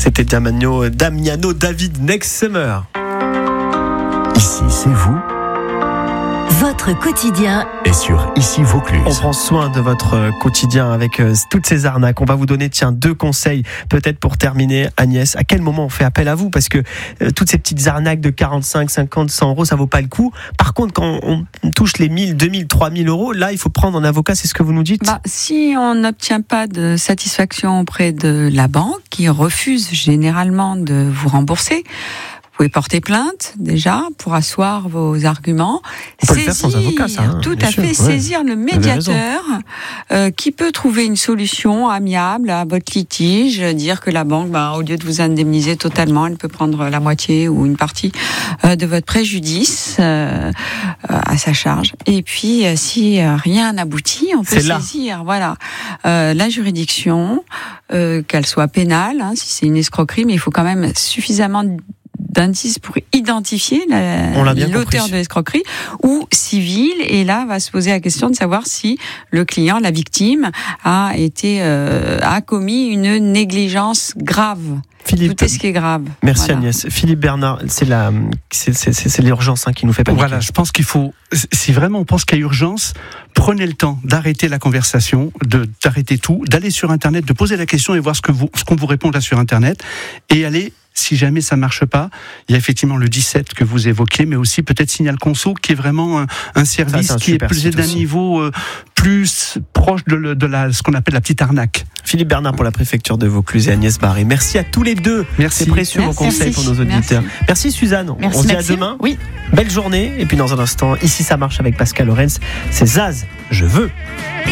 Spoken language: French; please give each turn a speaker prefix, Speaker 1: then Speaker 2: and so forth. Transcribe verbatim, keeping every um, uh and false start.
Speaker 1: C'était Damiano, Damiano David, Next Summer.
Speaker 2: Ici, c'est vous.
Speaker 3: Votre quotidien
Speaker 2: Et sur Ici Vaucluse.
Speaker 1: On prend soin de votre quotidien avec euh, toutes ces arnaques. On va vous donner, tiens, deux conseils, peut-être pour terminer, Agnès. À quel moment on fait appel à vous? Parce que euh, toutes ces petites arnaques de quarante-cinq, cinquante, cent euros, ça vaut pas le coup. Par contre, quand on touche les mille, deux mille, trois mille euros, là, il faut prendre un avocat, c'est ce que vous nous dites?
Speaker 4: Bah, si on n'obtient pas de satisfaction auprès de la banque, qui refuse généralement de vous rembourser, vous pouvez porter plainte, déjà, pour asseoir vos arguments.
Speaker 1: On peut le faire sans avocat, ça, hein,
Speaker 4: tout
Speaker 1: bien
Speaker 4: à
Speaker 1: sûr,
Speaker 4: fait,
Speaker 1: ouais.
Speaker 4: saisir le médiateur euh, qui peut trouver une solution amiable à votre litige, dire que la banque, bah, au lieu de vous indemniser totalement, elle peut prendre la moitié ou une partie euh, de votre préjudice euh, euh, à sa charge. Et puis, euh, si euh, rien n'aboutit, on peut
Speaker 1: C'est là.
Speaker 4: saisir voilà, euh, la juridiction, euh, qu'elle soit pénale, hein, si c'est une escroquerie, mais il faut quand même suffisamment d'indices pour identifier la, l'auteur de l'escroquerie, ou civil, et là va se poser la question de savoir si le client, la victime, a été euh, a commis une négligence grave.
Speaker 1: Philippe,
Speaker 4: tout est ce qui est grave.
Speaker 1: Merci
Speaker 4: voilà.
Speaker 1: Agnès. Philippe Bernard, c'est la, c'est, c'est, c'est, c'est l'urgence hein, qui nous fait paniquer.
Speaker 5: Voilà, je pense qu'il faut, si vraiment on pense qu'il y a urgence, prenez le temps d'arrêter la conversation, de d'arrêter tout, d'aller sur Internet, de poser la question et voir ce que vous, ce qu'on vous répond là sur Internet, et aller. Si jamais ça marche pas, il y a effectivement le dix-sept que vous évoquiez, mais aussi peut-être Signal Conso, qui est vraiment un, un service ça, un qui est plus d'un aussi. niveau euh, plus proche de, de la, ce qu'on appelle la petite arnaque.
Speaker 1: Philippe Bernard pour la préfecture de Vaucluse et Agnès Barré. Merci à tous les deux.
Speaker 5: Merci.
Speaker 1: C'est précieux
Speaker 4: Merci.
Speaker 1: vos conseils pour nos auditeurs. Merci, Merci Suzanne.
Speaker 4: Merci.
Speaker 1: On se dit
Speaker 4: Merci.
Speaker 1: à demain.
Speaker 4: Oui.
Speaker 1: Belle journée. Et puis dans un instant, ici ça marche avec Pascal Lorenz. C'est Zaz. Je veux.